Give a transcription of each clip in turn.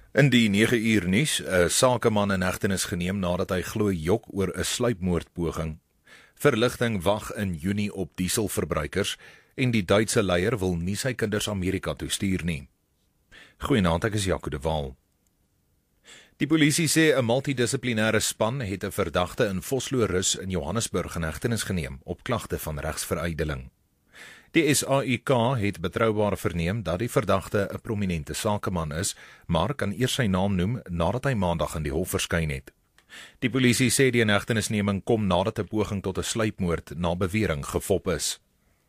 In die 9 uur nuus, 'n sakeman in hegtenis geneem nadat hy glo jok oor 'n sluipmoordpoging. Verligting wag in Junie op dieselverbruikers en die Duitse leier wil nie sy kinders Amerika toe stuur nie. Goeienaand, ek is Jaco de Waal. Die polisie sê 'n multidissiplinêre span het 'n verdagte in Vosloorus in Johannesburg in hegtenis geneem op klagte van regsverydeling. Die SAIK het betroubaar verneem dat die verdagte 'n prominente sakeman is, maar kan eers sy naam noem nadat hy maandag in die hof verskyn het. Die polisie sê die inhegtenisneming kom nadat 'n poging tot 'n sluipmoord na bewering gefop is.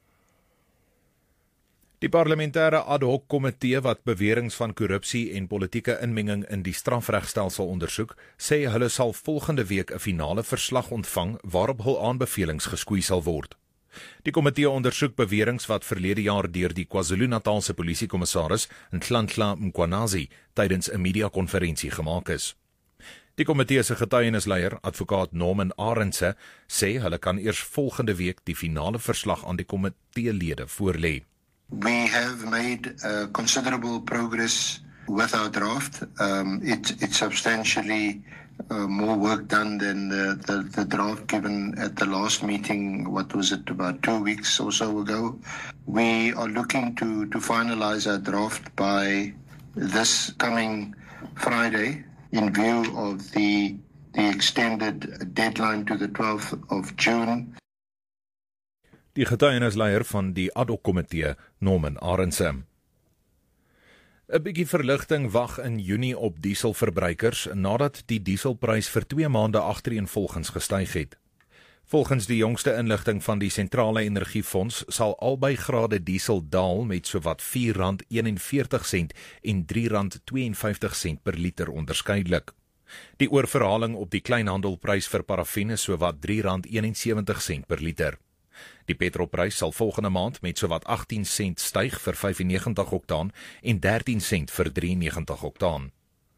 Die parlementêre ad hoc komitee wat beweringe van korrupsie en politieke inmenging in die strafregstelsel ondersoek, sê hulle sal volgende week 'n finale verslag ontvang waarop hul aanbevelings geskwee sal word. Die komitee ondersoek beweringe wat verlede jaar deur die KwaZulu-Natalse polisiekommissaris Nhlanhla Mkhwanazi tydens 'n media-konferensie gemaak is. Die komitee se getuienisleier, advokaat Norman Arendse, sê hulle kan eers volgende week die finale verslag aan die komiteelede voorlê. We have made considerable progress with our draft. It's substantially more work done than the draft given at the last meeting, what was it, about 2 weeks or so ago. We are looking to finalize our draft by this coming Friday in view of the extended deadline to the 12th of June. Die getuienisleier van die ad hoc komitee, Norman Arendse. 'n Bietjie verligting wag in Junie op dieselverbruikers nadat die dieselprys vir 2 maande agtereenvolgens gestyg het. Volgens die jongste inligting van die Sentrale Energiefonds sal albei grade diesel daal met sowat R4.41 en R3.52 per liter onderskeidelik. Die oorverhaling op die kleinhandelprys vir parafin is sowat R3.71 per liter. Die petrolprys sal volgende maand met sowat 18 sent styg vir 95 oktaan en 13 sent vir 93 oktaan.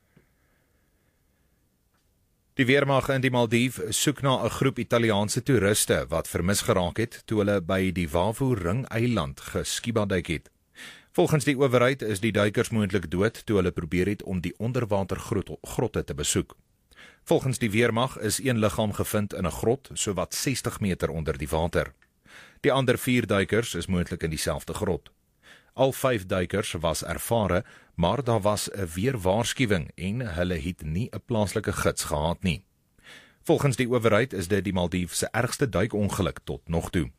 Die weermag in die Maldief soek na 'n groep Italiaanse toeriste wat vermis geraak het toe hulle by die Wavu Ring-eiland geskibaduik het. Volgens die owerheid is die duikers moontlik dood toe hulle probeer het om die onderwatergrotte te besoek. Volgens die weermag is een liggaam gevind in 'n grot sowat 60 meter onder die water. Die ander 4 duikers is moontlik in dieselfde grot. Al 5 duikers was ervare, maar daar was 'n weerwaarskuwing en hulle het nie 'n plaaslike gids gehad nie. Volgens die owerheid is dit die Maldief se ergste duikongeluk tot nog toe.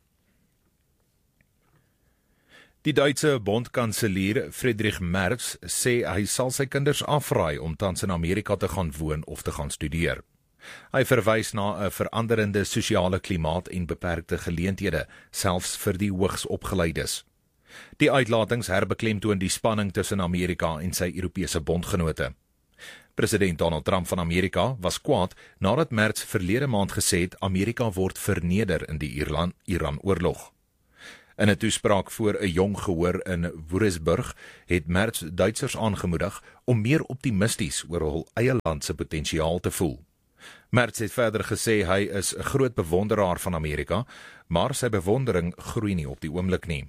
Die Duitse bondkanselier Friedrich Merz sê hy sal sy kinders afraai om tans in Amerika te gaan woon of te gaan studeer. Hy verwys na 'n veranderende sosiale klimaat en beperkte geleenthede, selfs vir die hoogs opgeleides. Die uitlatings herbeklemtoon die spanning tussen Amerika en sy Europese bondgenote. President Donald Trump van Amerika was kwaad nadat Merz verlede maand gesê het Amerika word verneder in die Iran-oorlog. In 'n toespraak voor 'n jong gehoor in Würzburg het Merz Duitsers aangemoedig om meer optimisties oor hul eie land se potensiaal te voel. Merz het verder gesê hy is 'n groot bewonderaar van Amerika, maar sy bewondering groei nie op die oomblik nie.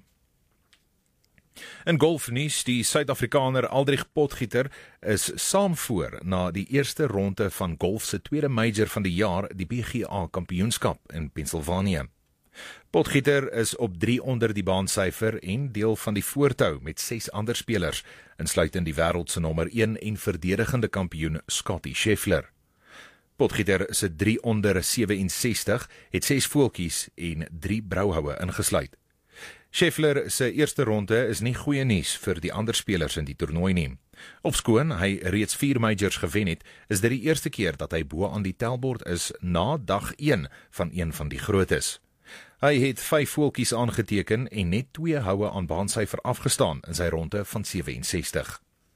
In golfnuus, die Suid-Afrikaner Aldrich Potgieter is saamvoer na die eerste ronde van golf se tweede major van die jaar, die PGA Kampioenskap in Pennsylvania. Potgieter is op 3 onder die baansyfer en deel van die voortou met 6 ander spelers, insluitend die wêreld se nommer 1 en verdedigende kampioen Scottie Scheffler. Potgieter se 3 onder 67 het 6 voeltjies en 3 brouhoue ingesluit. Scheffler se eerste ronde is nie goeie nuus vir die ander spelers in die toernooi nie. Ofskoon hy reeds 4 majors gewen het, is dit die eerste keer dat hy bo aan die tellbord is na dag 1 van een van die grootes. Hy het 5 voeltjies aangeteken en net 2 houe aan baansyfer afgestaan in sy ronde van 67.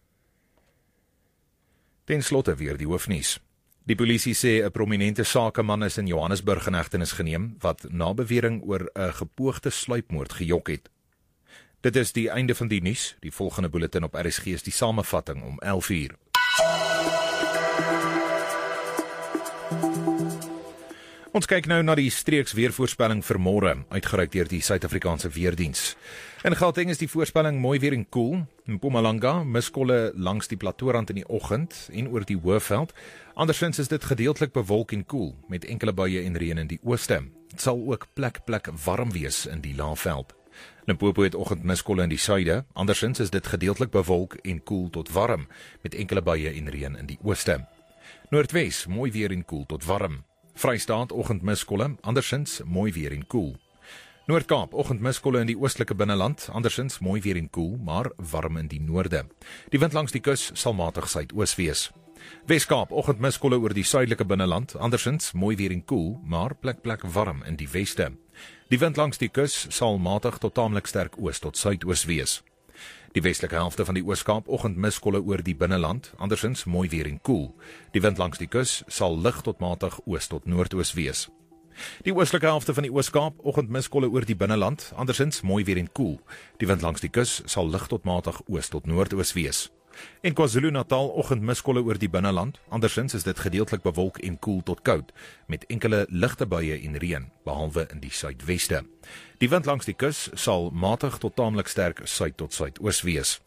Ten slotte weer die hoofnuus. Die polisie sê 'n prominente sakeman is in Johannesburg in hegtenis geneem wat na bewering oor 'n gepoogde sluipmoord gejok het. Dit is die einde van die nuus. Die volgende bulletin op RSG is die samevatting om 11 uur. Ons kyk nou na die streeks weervoorspelling vir môre, uitgereik deur die Suid-Afrikaanse Weerdiens. In Gauteng is die voorspelling mooi weer en koel. In Mpumalanga miskolle langs die plateaurand in die oggend en oor die Hoëveld. Andersins is dit gedeeltelik bewolk en koel, met enkele buie en reën in die ooste. Dit sal ook plek warm wees in die Laagveld. Limpopo het oggendmiskolle in die suide, andersins is dit gedeeltelik bewolk en koel tot warm, met enkele buie en reën in die ooste. Noordwes, mooi weer en koel tot warm. Vrystaat, oggendmiskolle, andersins mooi weer en koel. Noord-Kaap, oggendmiskolle in die oostelike binneland, andersins mooi weer en koel, maar warm in die noorde. Die wind langs die kus sal matig suidoos wees. Wes-Kaap, oggendmiskolle oor die suidelike binneland, andersins mooi weer en koel, maar plek warm in die weste. Die wind langs die kus sal matig tot taamlik sterk oos tot suidoos wees. Die westelike helfte van die Oos-Kaap, oggendmiskolle oor die binneland, andersins mooi weer en koel. Die wind langs die kus sal lig tot matig oos tot noordoos wees. Die oostelike helfte van die Oos-Kaap, oggendmiskolle oor die binneland, andersins mooi weer en koel. Die wind langs die kus sal lig tot matig oos tot noordoos wees. En KwaZulu-Natal, oggendmiskolle oor die binneland, andersins is dit gedeeltelik bewolk en koel tot koud, met enkele ligte buie en reën, behalwe in die suidweste. Die wind langs die kus sal matig tot taamlik sterk suid tot suidoos wees.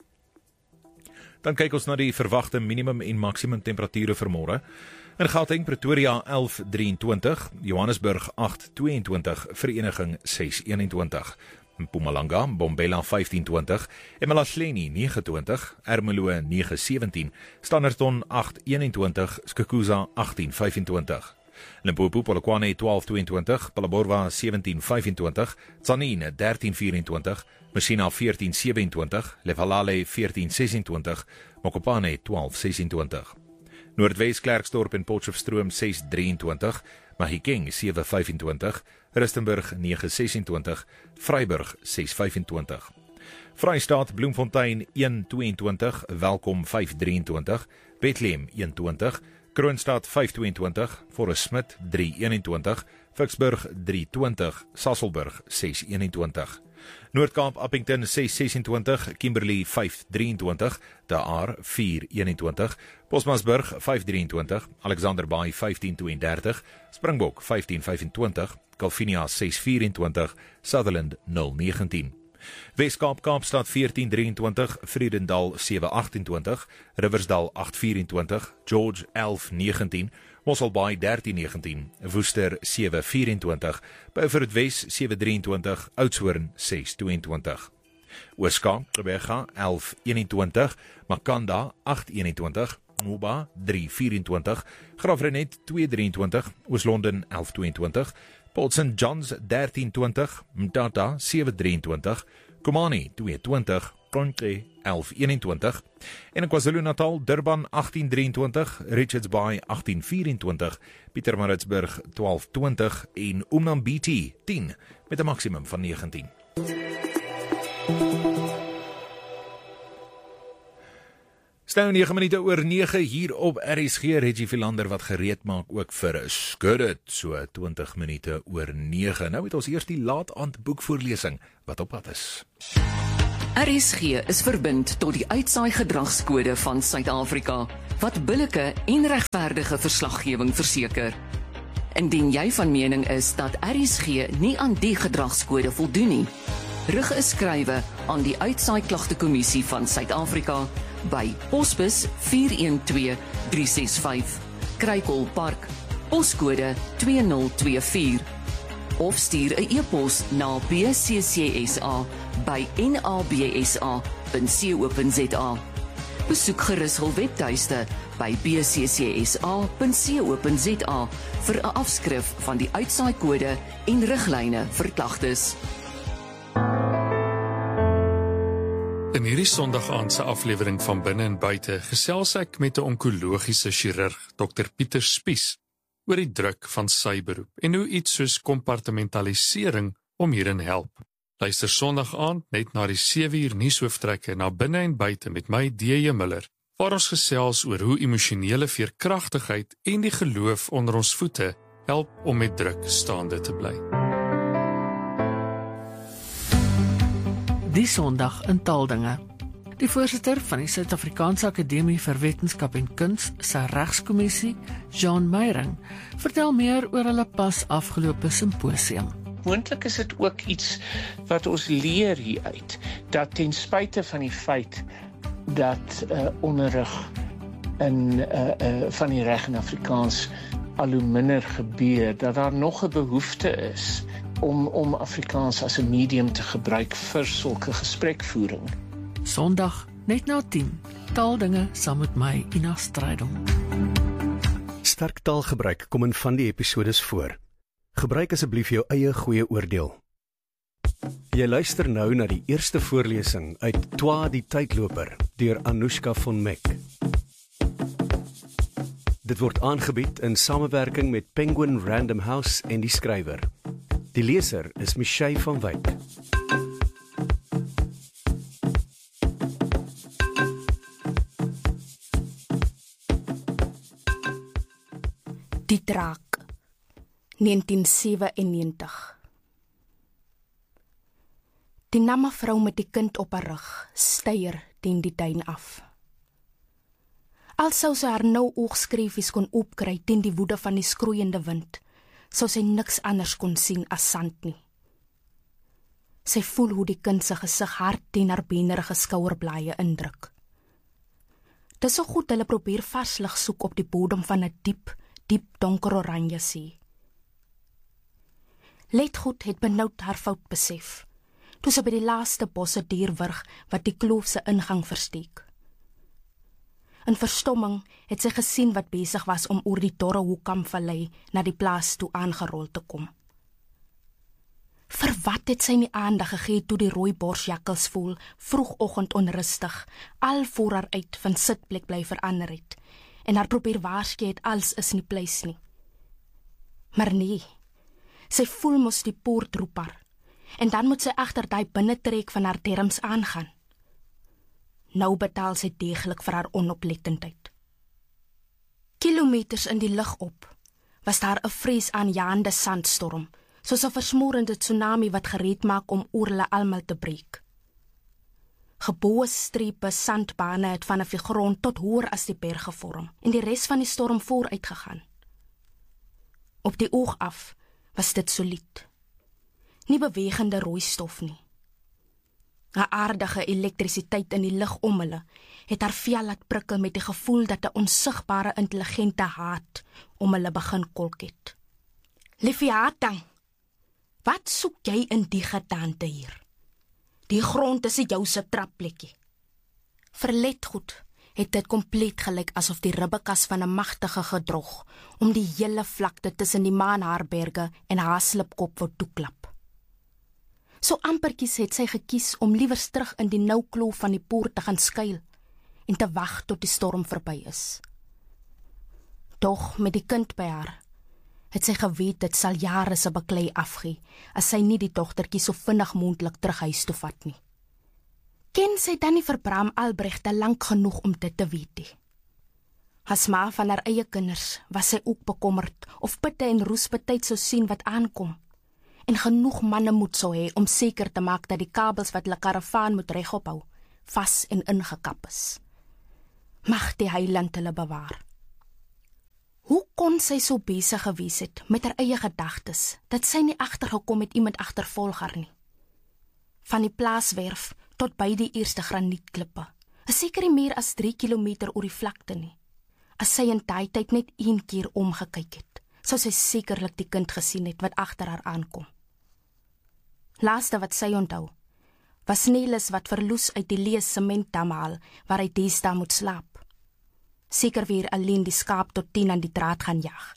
Dan kyk ons na die verwagte minimum en maksimum temperature vir môre. In Gauteng, Pretoria 11:23, Johannesburg 8:22, Vereniging 6:21. Mpumalanga, Bombela 15:20, eMalahleni 9:20, Ermelo 9:17, Standerton 8:21, Skukuza 18:25. Limpopo, Polokwane 12:22, Phalaborwa 17:25, Tzaneen 13:24, Messina 14:27, Lephalale 14:26, Mokopane 12:26. Noordwes, Klerksdorp en Potchefstroom 6:23, Mahikeng 7:25, Rustenburg 9:26, Vryburg 6:25. Vrystaat, Bloemfontein 1:22, Welkom 5:23, Bethlehem 1:20, Kroonstad 5:22, Forest Smith 3:21, Vicksburg 3:20, Sasolburg 6:21. Noord-Kaap, Appington 6:26, Kimberley 5:23, De Aar 4:21, Bosmansburg 5:23, Alexander Bay 15:32, Springbok 15:25, Calvinia 6:24, Sutherland 0:19. Wes-Kaap, Kaapstad 14:23, Vredendal 7:28, Riversdal 8:24, George 11:19, Mossel Bay 13:19, Woester 7:24, Beaufort Wes 7:23, Oudtshoorn 6:22. Oos-Kaap, Gqeberha 11:21, Makanda 8:21, Moba 3:24, Graafrenet 2:23, Oos-London 11:22, Port St. John's 13:20, Mthatha 7:23, Komani 2:20, Konke 11:21 en in KwaZulu-Natal, Durban 18:23, Richards Bay 18:24, Pietermaritzburg 12:20 en Umnambiti 10 met 'n maksimum van 19. Stel 9 minute oor 9 hier op RSG. Reggie Philander wat gereed maak ook vir Skud It, so 20 minute oor 9. Nou het ons eers die laat aand boekvoorlesing wat op pad is. RSG is verbind tot die uitsaai gedragskode van Suid-Afrika, wat billike en regverdige verslaggewing verseker. Indien jy van mening is dat RSG nie aan die gedragskode voldoen nie, rig 'n skrywe aan die Uitsaai Klagtekommissie van Suid-Afrika by Posbus 412365, Kruikelpark, poskode 2024, of stuur 'n e-pos na bccsa@nabsa.co.za. Besoek gerus hul webtuiste by bccsa.co.za vir 'n afskrif van die uitsaaikode en riglyne vir klagtes. In hierdie Sondag-aand se aflewering van Binne en Buite gesels ek met 'n onkologiese chirurg, Dr. Pieter Spies, oor die druk van sy beroep en hoe iets soos kompartmentalisering hom hierin help. Luister Sondag-aand net na die 7uur nuushooftrekke na Binne en Buite met my D.J. Miller, waar ons gesels oor hoe emosionele veerkragtigheid en die geloof onder ons voete help om met druk staande te bly. Die Sondag in Taaldinge. Die voorsitter van die Suid-Afrikaanse Akademie vir Wetenskap en Kuns, se regskommissie, Jean Meyring, vertel meer oor hulle pas afgelope simposium. Moontlik is dit ook iets wat ons leer hieruit, dat ten spyte van die feit dat onderrig van die reg in Afrikaans al hoe minder gebeur, dat daar nog 'n behoefte is om Afrikaans as 'n medium te gebruik vir sulke gesprekvoering. Sondag, net na 10, taaldinge saam met my, Ina Strydom. Sterk taalgebruik kom in van die episodes voor. Gebruik asseblief jou eie goeie oordeel. Jy luister nou na die eerste voorlesing uit Twa die Tydloper deur Anushka von Meck. Dit word aangebied in samewerking met Penguin Random House en die skrywer. Die leser is Michelle van Wyk. Die draak, 1997. Die namme vrou met die kind op haar rug steier teen die duin af. Al sou sy haar nou oogskreefies kon opkry teen die woede van die skroeiende wind, sou sy niks anders kon sien as sand nie. Sy voel hoe die kind se gesig hard teen haar benerige skouerblaaie indruk. Dis so goed hulle probeer varslig soek op die bodem van 'n diep donker oranje see. Letgoed het benoud haar fout besef, toe sy by die laaste bosse deurwurg wat die kloof se ingang versteek. In verstomming het sy gesien wat besig was om oor die dorre Hoekamvallei na die plaas toe aangerol te kom. Vir wat het sy nie aandag gegee toe die rooi borsjakkels voel, vroegoggend onrustig, al voor haar uit van sitplek bly verander het, en haar probeer waarsku het alles is nie pleis nie. Maar nee, sy voel mos die poort roep haar, en dan moet sy agter daai binnetrek van haar terms aangaan. Nou betaal sy deeglik vir haar onoplettendheid. Kilometers in die lug op, was daar 'n vreesaanjaende sandstorm, soos 'n versmorende tsunami wat gereed maak om oor hulle almal te breek. Geboue strepe sandbane het vanaf die grond tot hoër as die berg gevorm, en die res van die storm vooruit gegaan. Op die oog af was dit solied. Nie bewegende rooi stof nie. 'n aardige elektrisiteit in die lug om hulle het haar vel laat prikkel met die gevoel dat 'n onsigbare intelligente haat om hulle begin kolk het. Leviathan, wat soek jy in die gedaante hier? Die grond is jou se trapplekkie. Vir Letgoed het dit kompleet gelyk asof die ribbekas van 'n magtige gedrog om die hele vlakte tussen die Maanhaarberge en haar slipkop wou toeklap. So amperkies het sy gekies om liewers terug in die nou kloof van die poort te gaan skuil en te wag tot die storm verby is. Doch met die kind by haar, het sy geweet dit sal jare se beklei afgee, as sy nie die dogtertjie so vinnig moontlik terug huis toe vat nie. Ken sy dan nie vir Bram Albrecht te lank genoeg om dit te weet nie? As ma van haar eie kinders was sy ook bekommerd of Pitte en Roes betyd sou sien wat aankom, en genoeg manne moet sou hê om seker te maak dat die kabels wat hulle karavaan moet regop hou, vas en ingekap is. Mag die Heiland hulle bewaar. Hoe kon sy so besig gewees het met haar eie gedagtes, dat sy nie agtergekom het iemand agtervolg haar nie? Van die plaaswerf tot by die eerste granietklippe, is seker nie meer as 3 kilometer oor die vlakte nie. As sy in daai tyd net 1 keer omgekyk het, sou sy sekerlik die kind gesien het wat agter haar aankom. Laaste wat sy onthou, was Nelis wat verloes uit die lees sementdam haal, waar hy deesdae moet slaap. Seker weer alleen die skaap tot 10 aan die draad gaan jag.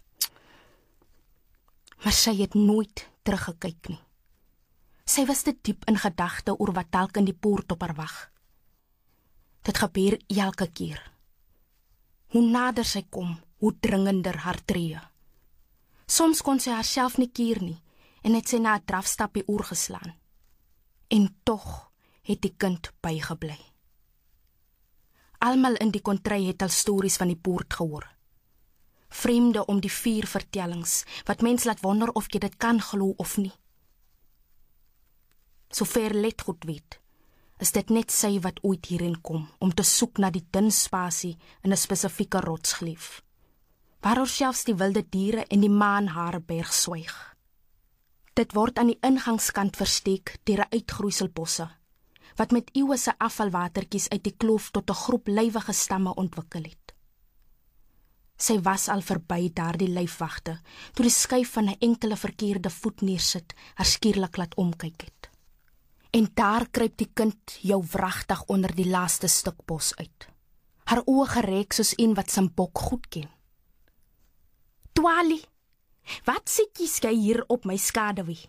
Maar sy het nooit teruggekyk nie. Sy was te diep in gedagte oor wat dalk in die poort op haar wag. Dit gebeur elke keer. Hoe nader sy kom, hoe dringender haar tree. Soms kon sy haarself nie keer nie, en het sy na 'n drafstappie oorgeslaan. En tog het die kind bygebly. Almal in die kontry het al stories van die poort gehoor. Vreemde om die 4 vertellings, wat mens laat wonder of jy dit kan glo of nie. Sover Letgoed weet, is dit net sy wat ooit hierin kom, om te soek na die dun spasie in 'n spesifieke rotsgleuf, waaroor selfs die wilde diere en die maanhareberg swyg. Dit word aan die ingangskant versteek deur 'n uitgroeiselbosse, wat met eeue se afvalwatertjies uit die kloof tot 'n groep lywige stamme ontwikkel het. Sy was al verby daardie lyfwagte, toe die skuif van 'n enkele verkeerde voet neersit, haar skielik laat omkyk het. En daar kruip die kind jou wragtig onder die laaste stuk bos uit. Haar oë gerek soos een wat sy bok goed ken. Twali, wat sit jy hier op my skaduwee?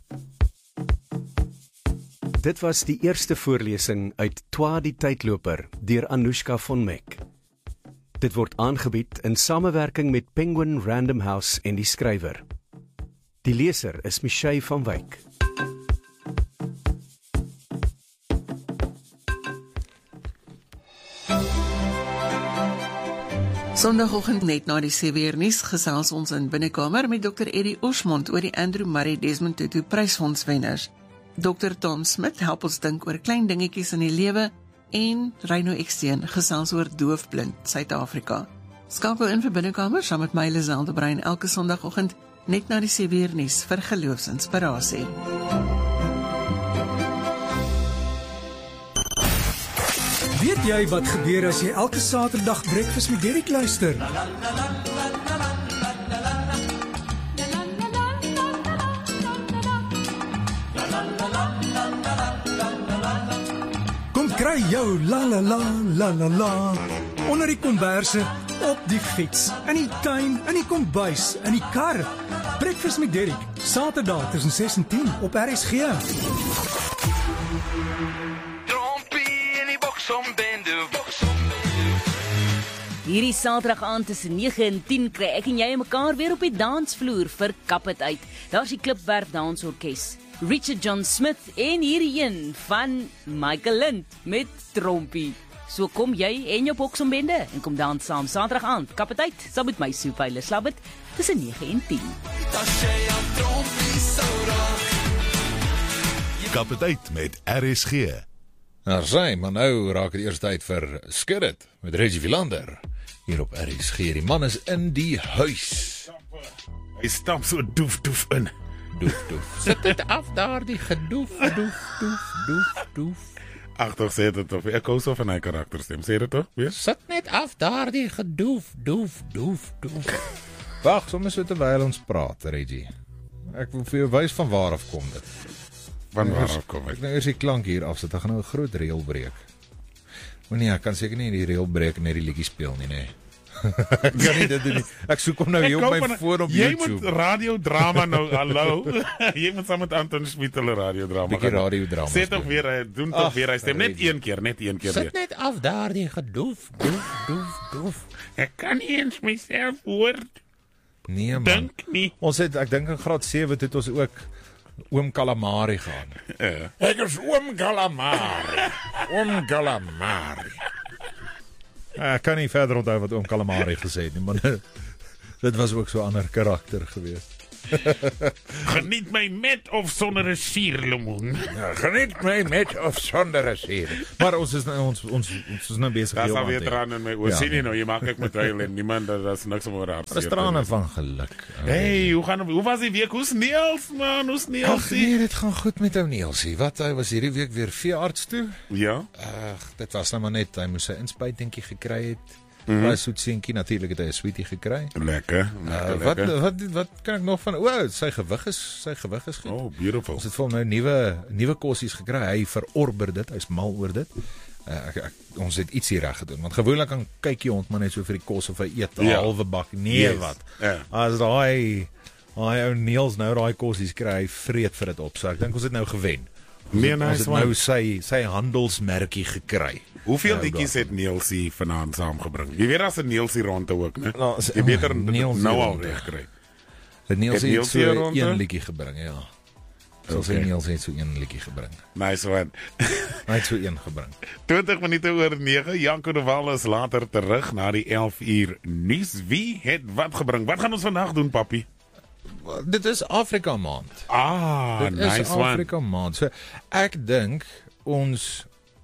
Dit was die eerste voorlesing uit Twa die Tydloper deur Anushka von Meck. Dit word aangebied in samewerking met Penguin Random House en die skrywer. Die leser is Michelle van Wyk. Sondagoggend net na die 7uur nuus gesels ons in Binnekamer met Dr. Eddie Osmond oor die Andrew Murray Desmond Tutu Prysfondswenners. Dr. Tom Smith help ons dink oor klein dingetjies in die lewe en Rhino Eksteen gesels oor doofblind Suid-Afrika. Skakel in vir Binnekamer saam met my Liselde Brein elke Sondagoggend net na die 7uur nuus vir geloofsinspirasie. Weet jy wat gebeur as jy elke Saterdag Breakfast met Derek luister? Kom kry jou la la la la la la onder die komberse, op die fiets, in die tuin, in die kombuis, in die kar. Breakfast met Derek, Saterdag tussen 6 en 10 op RSG. Hierdie Saterdag aand tussen 9 en 10 kry ek en jy mekaar weer op die dansvloer vir Kap het uit. Daar's die Klipwerf Dansorkes, Richard John Smith en hierdie een van Michael Lind met trompie. So kom jy en jou boksombende en kom dans saam Saterdag aand Kap het uit, saam met my Soepaile Slabbit tussen 9 en 10. Kap het uit met RSG. Nou sê, maar nou raak het eers tyd vir Skud Dit met Reggie Philander hier op RSG. Die man is in die huis. Hy stamp so doef in. Doef. Sit dit af daar die gedoef, doef. Ag, toch sê dit of ek hou so van hy karakterstem. Sê dit toch? Weer? Sit net af daar die gedoef, doef. Wag, soms so terwyl ons praat, Reggie. Ek wil vir jou wys van waar af kom dit. Van waar af kom ek? Nou eers die klank hier afsit, ek gaan nou 'n groot reël breek. Maar nee, ek kan seker nie die reël breek en net die liedjie speel nie, nee. Ek kan nie dit doen nie. Ek soek hom nou hier op my foon op jy YouTube. Jy moet radiodrama nou, hallo. Jy moet saam met Anton Smit hulle radiodrama. Bietjie radiodrama. Sê toch weer, doen toch weer, hy stem net een keer Sit weer. net af daar die gedoef, doef. Ek kan nie eens myself hoor. Nee man. Dink nie. Ek dink in graad 7 het ons ook Oom Calamari gaan. Ek is Oom Calamari. Ek kan nie verder onthou wat Oom Calamari gesê het nie, maar dit was ook so 'n ander karakter geweest. Geniet my met of sonder 'n suurlemoen. Ja, geniet my met of sonder 'n suur. Maar ons is nou besig Daar hier. sal weer trane in my oë. Sien jy nou, jy maak ek met huil en niemand, daar's niks om oor haar te sê. Dis trane van geluk. Hey, hoe was die week? Hoe's Niels, man? Hoe's Niels? Ag nee, dit gaan goed met ou Nielsie. Wat, hy was hierdie week weer veearts toe? Ja. Ag, dit was nou maar net, hy moes sy inspuitingkie gekry het. Baie soet seentjie, natuurlik het hy 'n sweetie gekry. Lekker. Wat kan ek nog van? Sy gewig is goed. Oh, beautiful. Ons het vir hom nou nuwe kossies gekry. Hy verorber dit, hy's mal oor dit. Ons het ietsie reg gedoen, want gewoonlik kan kyk jy hond maar net so vir die kos of hy eet 'n halwe bak. Nee, wat? As daai ou Niels nou daai kossies kry, hy vreet vir dit op. So ek dink ons het nou gewen. Ons het nou sy handelsmerkie gekry. Hoeveel liedjies het Nielsie vanaand saamgebring? Jy weet as 'n Nielsie ronde ook, né? Jy beter nou al regkry. Nielsie het so een liedjie gebring, ja. Sy Nielsie het so een liedjie gebring. Nice one. Hy het so een gebring. 20 minute oor 9. Janko de Wal is later terug na die 11 uur nuus. Wie het wat gebring? Wat gaan ons vandag doen, papi? Dit is Afrika maand. Nice one. Dit is Afrika maand. So ek dink ons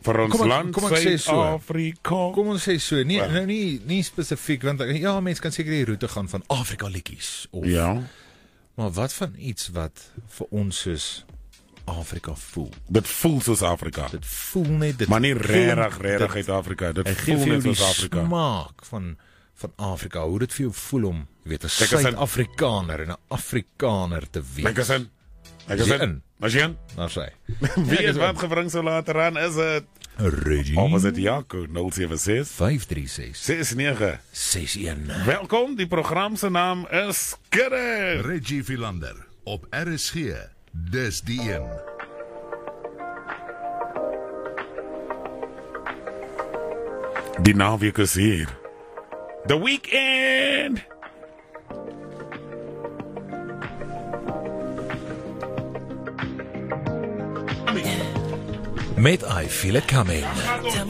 vir ons land kom ek sê so. Suid-Afrika. Kom ons sê so, nie spesifiek, want ja, mense kan seker die roete gaan van Afrika liedjies of Ja. maar wat van iets wat vir ons soos Afrika voel. Dit voel soos Afrika. Dit voel net dit. Maar nie regtig uit Afrika. Dit voel net soos Afrika. Die smaak van Afrika, hoe dit vir jou voel om, jy weet, 'n Kyk as in- Suid-Afrikaner en 'n Afrikaner te wees. Kyk as in. Was jy in? Nou sê. Wie is wat gebring so later aan? Is dit Reggie? Of was dit Jaco 076 536 6961. Welkom, die program se naam is Kidde. Reggie Philander op RSG. Dis die een. Die naweek is hier. The weekend. Met I Feel It Coming.